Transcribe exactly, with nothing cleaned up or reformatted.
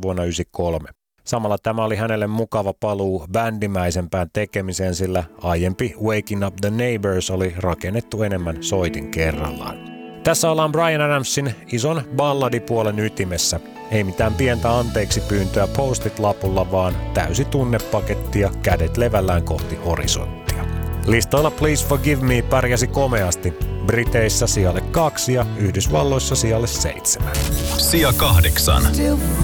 vuonna yhdeksänkymmentäkolme. Samalla tämä oli hänelle mukava paluu bändimäisempään tekemiseen, sillä aiempi Waking Up the Neighbors oli rakennettu enemmän soitin kerrallaan. Tässä ollaan Bryan Adamsin ison balladipuolen ytimessä. Ei mitään pientä anteeksi pyyntöä postit-lapulla, vaan täysi tunnepaketti ja kädet levällään kohti horisonttia. Listoilla Please Forgive Me pärjäsi komeasti. Briteissä sijalle kaksi ja Yhdysvalloissa sijalle seitsemän. Sija kahdeksan.